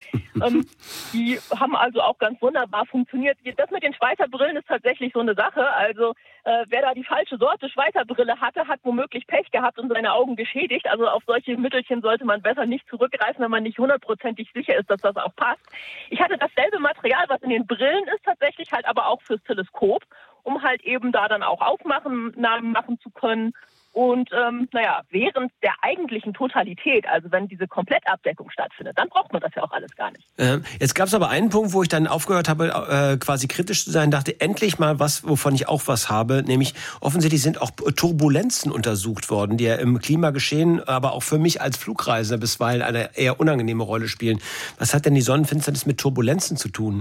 Die haben also auch ganz wunderbar funktioniert. Das mit den Schweiterbrillen ist tatsächlich so eine Sache. Also wer da die falsche Sorte Schweiterbrille hatte, hat womöglich Pech gehabt und seine Augen geschädigt. Also auf solche Mittelchen sollte man besser nicht zurückgreifen, wenn man nicht hundertprozentig sicher ist, dass das auch passt. Ich hatte dasselbe Material, was in den Brillen ist, tatsächlich halt aber auch fürs Teleskop, um halt eben da dann auch Aufnahmen machen zu können. Und während der eigentlichen Totalität, also wenn diese Komplettabdeckung stattfindet, dann braucht man das ja auch alles gar nicht. Jetzt gab es aber einen Punkt, wo ich dann aufgehört habe, quasi kritisch zu sein, dachte, endlich mal was, wovon ich auch was habe, nämlich offensichtlich sind auch Turbulenzen untersucht worden, die ja im Klimageschehen, aber auch für mich als Flugreisender bisweilen eine eher unangenehme Rolle spielen. Was hat denn die Sonnenfinsternis mit Turbulenzen zu tun?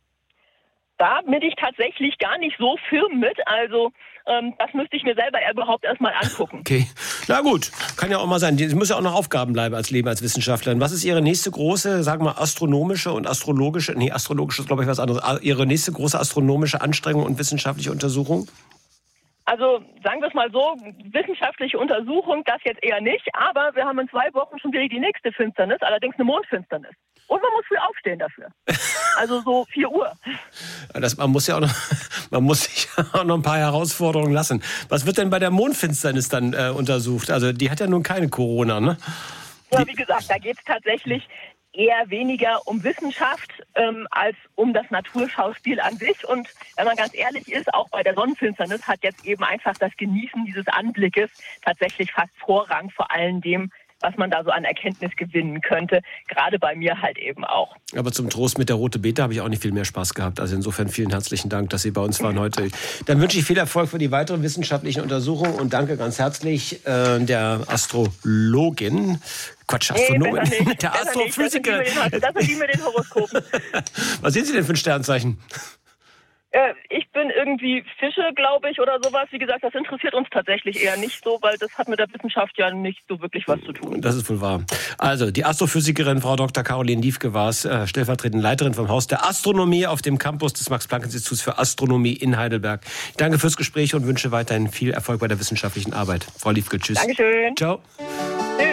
Da bin ich tatsächlich gar nicht so firm mit, also das müsste ich mir selber überhaupt erstmal angucken. Okay, na gut, kann ja auch mal sein. Sie muss ja auch noch Aufgaben bleiben als Wissenschaftlerin. Was ist Ihre nächste große, sagen wir mal, astronomische und astrologische, astrologisch ist glaube ich was anderes, Ihre nächste große astronomische Anstrengung und wissenschaftliche Untersuchung? Also sagen wir es mal so, wissenschaftliche Untersuchung, das jetzt eher nicht, aber wir haben in 2 Wochen schon wieder die nächste Finsternis, allerdings eine Mondfinsternis. Und man muss früh aufstehen dafür. Also so 4 Uhr. Man muss sich auch noch ein paar Herausforderungen lassen. Was wird denn bei der Mondfinsternis dann untersucht? Also die hat ja nun keine Corona, ne? Ja, wie gesagt, da geht es tatsächlich eher weniger um Wissenschaft als um das Naturschauspiel an sich. Und wenn man ganz ehrlich ist, auch bei der Sonnenfinsternis hat jetzt eben einfach das Genießen dieses Anblickes tatsächlich fast Vorrang vor allem dem, was man da so an Erkenntnis gewinnen könnte. Gerade bei mir halt eben auch. Aber zum Trost mit der Rote Beete habe ich auch nicht viel mehr Spaß gehabt. Also insofern vielen herzlichen Dank, dass Sie bei uns waren heute. Dann wünsche ich viel Erfolg für die weiteren wissenschaftlichen Untersuchungen und danke ganz herzlich der Astrologin. Quatsch, Astronomin. Der Astrophysikerin. Das sind die mit den Horoskopen. Was sind Sie denn für ein Sternzeichen? Ich bin irgendwie Fische, glaube ich, oder sowas. Wie gesagt, das interessiert uns tatsächlich eher nicht so, weil das hat mit der Wissenschaft ja nicht so wirklich was zu tun. Das ist wohl wahr. Also, die Astrophysikerin Frau Dr. Caroline Liefke war es, stellvertretende Leiterin vom Haus der Astronomie auf dem Campus des Max-Planck-Instituts für Astronomie in Heidelberg. Ich danke fürs Gespräch und wünsche weiterhin viel Erfolg bei der wissenschaftlichen Arbeit. Frau Liefke, tschüss. Dankeschön. Ciao.